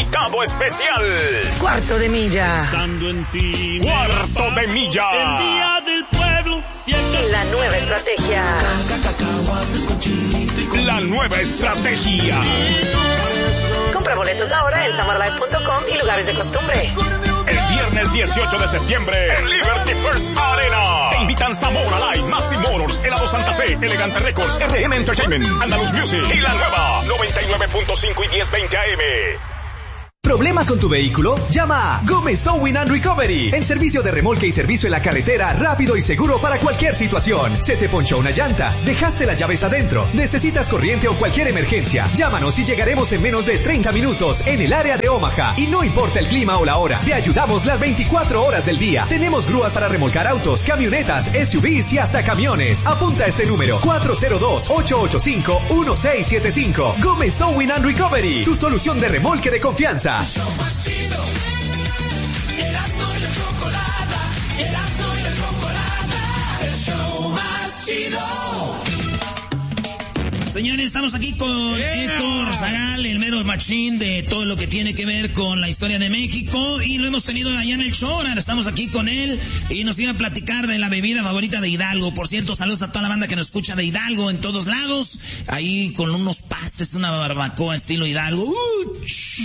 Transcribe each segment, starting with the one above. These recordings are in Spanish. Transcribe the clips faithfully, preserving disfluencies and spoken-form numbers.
invitado especial. Cuarto de milla. Pensando en ti. Cuarto de milla. El día del pueblo. La nueva estrategia. La nueva estrategia. Compra boletos ahora en summer life punto com y lugares de costumbre. El viernes dieciocho de septiembre en Liberty First Arena. Te invitan Zamora Live, Maxi Motors, Helado Santa Fe, Elegante Records, R M Entertainment, Andaluz Music y la nueva noventa y nueve punto cinco y diez veinte A M. ¿Problemas con tu vehículo? Llama a Gómez Towing and Recovery. En servicio de remolque y servicio en la carretera, rápido y seguro para cualquier situación. Se te ponchó una llanta, dejaste las llaves adentro, necesitas corriente o cualquier emergencia. Llámanos y llegaremos en menos de treinta minutos en el área de Omaha. Y no importa el clima o la hora, te ayudamos las veinticuatro horas del día. Tenemos grúas para remolcar autos, camionetas, S U Vs y hasta camiones. Apunta este número: cuatro cero dos, ocho ocho cinco, uno seis siete cinco. Gómez Towing and Recovery, tu solución de remolque de confianza. El show más chido, Erasmo y la chocolata, Erasmo y la chocolata, el show más chido. Señores, estamos aquí con yeah. Héctor Zagal, el mero machín de todo lo que tiene que ver con la historia de México, y lo hemos tenido allá en el show. Ahora estamos aquí con él y nos iba a platicar de la bebida favorita de Hidalgo. Por cierto, saludos a toda la banda que nos escucha de Hidalgo en todos lados, ahí con unos pastes, una barbacoa estilo Hidalgo. Uh,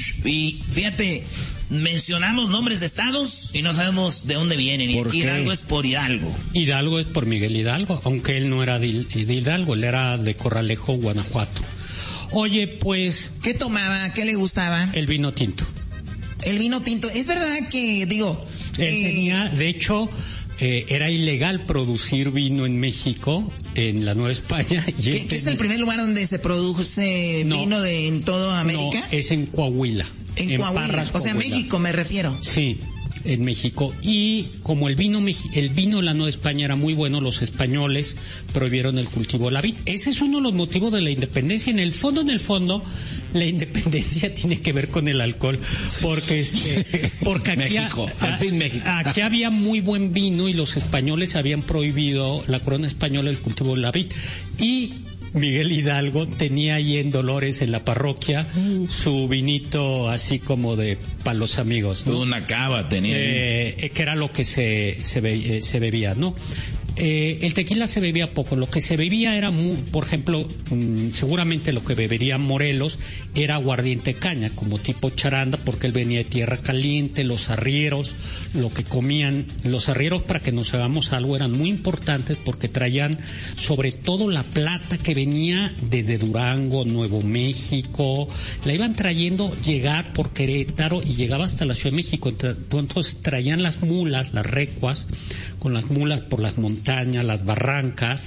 y fíjate, mencionamos nombres de estados y no sabemos de dónde vienen. Hidalgo es por Hidalgo. Hidalgo es por Miguel Hidalgo, aunque él no era de, de Hidalgo, él era de Corralejo, Guanajuato. Oye, pues... ¿Qué tomaba? ¿Qué le gustaba? El vino tinto. El vino tinto. Es verdad que, digo... Él eh... tenía, de hecho... Eh, era ilegal producir vino en México, en la Nueva España. Y ¿Qué, ¿Qué es el primer lugar donde se produce no, vino de, en toda América? No, es en Coahuila. En, en Coahuila, Parras, o sea, Coahuila. México me refiero. Sí, en México. Y como el vino el vino de la Nueva España era muy bueno, los españoles prohibieron el cultivo de la vid. Ese es uno de los motivos de la independencia. En el fondo, en el fondo, la independencia tiene que ver con el alcohol, porque este, porque aquí, México, a, al fin México. Aquí había muy buen vino y los españoles habían prohibido, la corona española, el cultivo de la vid. Y Miguel Hidalgo tenía ahí en Dolores, en la parroquia, mm. su vinito así como de para los amigos, ¿no? Una cava tenía. Eh, que era lo que se, se, be, eh, se bebía, ¿no? Eh, el tequila se bebía poco, lo que se bebía era, muy, por ejemplo, mmm, seguramente lo que bebería Morelos era aguardiente caña, como tipo charanda, porque él venía de tierra caliente, los arrieros, lo que comían, los arrieros, para que nos hagamos algo, eran muy importantes porque traían sobre todo la plata que venía desde Durango, Nuevo México, la iban trayendo, llegar por Querétaro y llegaba hasta la Ciudad de México, entonces traían las mulas, las recuas, con las mulas por las montañas, las barrancas,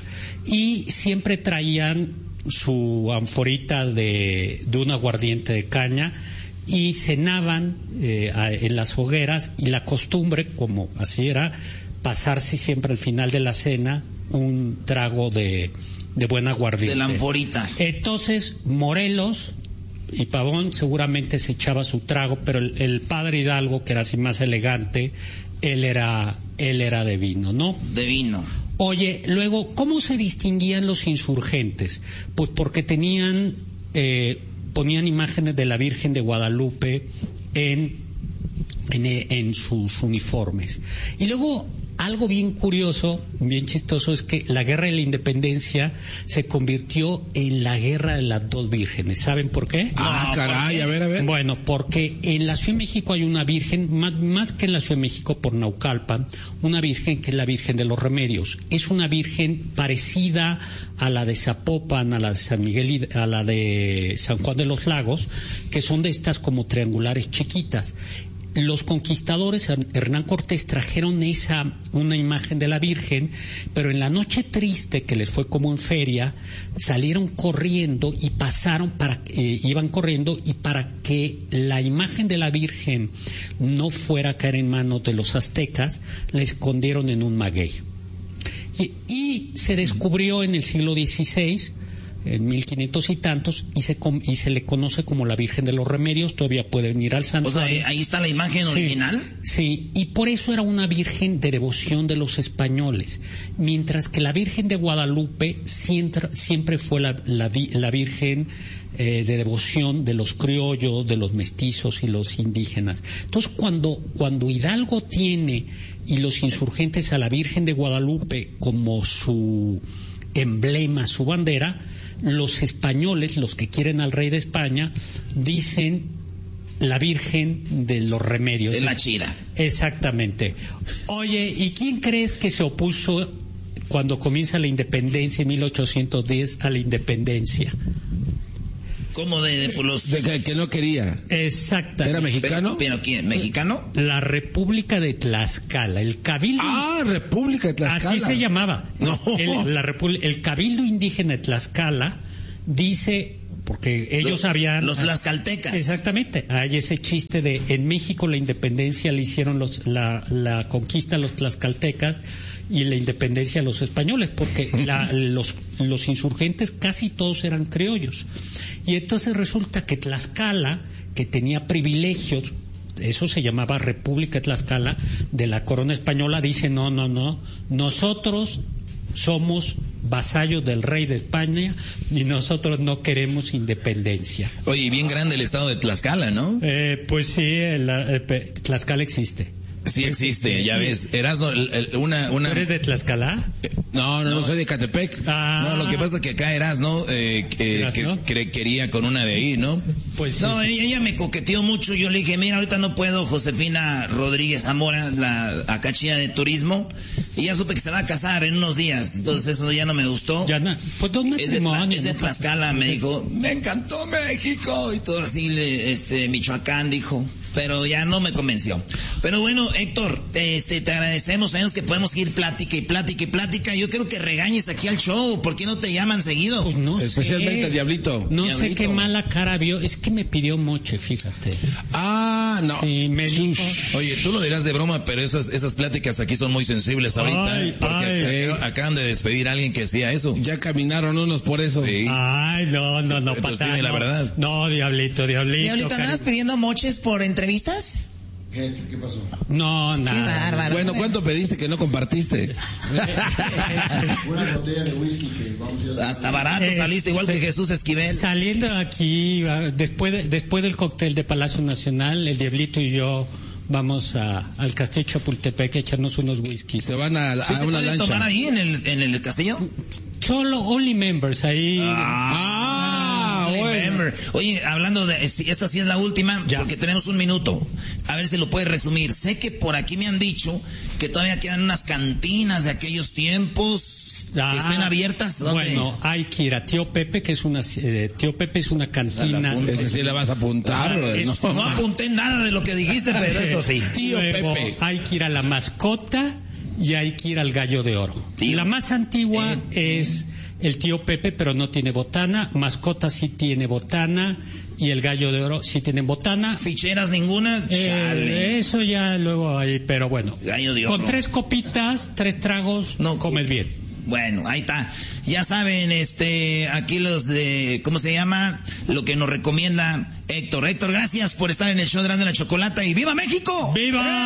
y siempre traían su anforita de, de un aguardiente de caña y cenaban eh, a, en las hogueras, y la costumbre, como así era, pasarse siempre al final de la cena un trago de, de buen aguardiente. De la anforita. Entonces, Morelos y Pavón seguramente se echaba su trago, pero el, el padre Hidalgo, que era así más elegante, él era, él era de vino, ¿no? De vino. Oye, luego, ¿cómo se distinguían los insurgentes? Pues porque tenían, eh, ponían imágenes de la Virgen de Guadalupe en, en, en sus uniformes. Y luego, algo bien curioso, bien chistoso, es que la guerra de la independencia se convirtió en la guerra de las dos vírgenes. ¿Saben por qué? Ah, no, caray, a ver, a ver. Bueno, porque en la Ciudad de México hay una virgen, más, más que en la Ciudad de México, por Naucalpan, una virgen que es la Virgen de los Remedios. Es una virgen parecida a la de Zapopan, a la de San Miguel, a la de San Juan de los Lagos, que son de estas como triangulares chiquitas. Los conquistadores, Hernán Cortés, trajeron esa, una imagen de la Virgen, pero en la noche triste, que les fue como en feria, salieron corriendo y pasaron para, eh, iban corriendo, y para que la imagen de la Virgen no fuera a caer en manos de los aztecas, la escondieron en un maguey. Y, y se descubrió en el siglo dieciséis, en mil quinientos y tantos, y se com- y se le conoce como la Virgen de los Remedios. Todavía pueden ir al santuario. O sea, ahí está la imagen Sí, original. sí, y por eso era una virgen de devoción de los españoles, mientras que la Virgen de Guadalupe siempre, siempre fue la, la, la Virgen eh, de devoción de los criollos, de los mestizos y los indígenas. Entonces, cuando, cuando Hidalgo tiene y los insurgentes a la Virgen de Guadalupe como su emblema, su bandera, los españoles, los que quieren al rey de España, dicen la Virgen de los Remedios. Es la chida. Exactamente. Oye, ¿y quién crees que se opuso cuando comienza la independencia en mil ochocientos diez a la independencia? ¿Cómo de, de por los... De que, que no quería. Exactamente. ¿Era mexicano? ¿Pero, pero quién? ¿Mexicano? La República de Tlaxcala, el Cabildo. Ah, República de Tlaxcala. Así se llamaba. No. El, la Repu- el Cabildo Indígena de Tlaxcala dice, porque ellos los, habían... Los tlaxcaltecas. Exactamente. Hay ese chiste de en México la independencia le hicieron los, la, la conquista a los tlaxcaltecas y la independencia a los españoles, porque la, los, los insurgentes casi todos eran criollos. Y entonces resulta que Tlaxcala, que tenía privilegios, eso se llamaba República de Tlaxcala, de la corona española, dice no, no, no, nosotros somos vasallos del rey de España y nosotros no queremos independencia. Oye, bien grande el estado de Tlaxcala, ¿no? Eh, pues sí, el, el, Tlaxcala existe. Sí existe, ya ves. Erasmo, el, el, una, una... ¿Eres de Tlaxcala? No, no, no soy de Catepec. Ah. No, lo que pasa es que acá Erasmo eh, eh, que, que, quería con una de ahí, ¿no? Pues no, sí, sí. Ella me coqueteó mucho. Yo le dije, mira, ahorita no puedo, Josefina Rodríguez Zamora, la acá chida de turismo, y ya supe que se va a casar en unos días. Entonces eso ya no me gustó. Ya no, pues dos es de, matrimonios. es de Tlaxcala, me dijo, me encantó México, y todo así, este, Michoacán, dijo. Pero ya no me convenció. Pero bueno, Héctor, este, te agradecemos, sabemos que podemos ir plática y plática y plática. Yo quiero que regañes aquí al show. ¿Por qué no te llaman seguido? Pues no Especialmente sé. el Diablito. No Diablito. sé qué mala cara vio. Es que me pidió moche, fíjate. Ah, no. Sí, me dijo. Oye, tú lo dirás de broma, pero esas esas pláticas aquí son muy sensibles ahorita. Ay, porque ay. acá- acaban de despedir a alguien que hacía eso. Ya caminaron unos por eso. Sí. Ay, no, no, no, Entonces, pasa. dime la no. verdad. No, Diablito, Diablito. Diablito, cari- ¿andabas pidiendo moches por entrevistas? ¿Qué, qué pasó? No, Qué nada. bárbaro. Bueno, ¿cuánto pediste que no compartiste? Una botella de whisky que vamos a ir a... Hasta barato Eh, saliste, igual se- que Jesús Esquivel. Saliendo de aquí, va, después, de- después del cóctel de Palacio Nacional, el Diablito y yo vamos a, al Castillo Chapultepec a echarnos unos whiskies. Se van a, a ¿Sí se una puede lancha. tomar ahí en el, en el castillo? Solo only members ahí. Ah, Only bueno. member. Oye, hablando de, si- esta sí es la última, Ya. porque tenemos un minuto. A ver si lo puedes resumir. Sé que por aquí me han dicho que todavía quedan unas cantinas de aquellos tiempos Ah, que estén abiertas. ¿Dónde? Bueno, hay que ir a Tío Pepe, que es una, eh, Tío Pepe es una cantina. Ese sí le vas a apuntar. Ah, brother, es- ¿no? No apunté nada de lo que dijiste, pero esto sí. Tío Luego, Pepe. hay que ir a la mascota y hay que ir al gallo de oro. Tío. La más antigua es el Tío Pepe, pero no tiene botana. Mascota sí tiene botana y el gallo de oro sí tiene botana. Ficheras ninguna. Eh, Chale. eso ya luego hay, pero bueno. Gallo de Con oro. tres copitas, tres tragos, No, comes bien. Bueno, ahí está. Ya saben, este, aquí los de, ¿cómo se llama? Lo que nos recomienda Héctor. Héctor, gracias por estar en el show de Grande la Chocolata y ¡viva México! ¡Viva!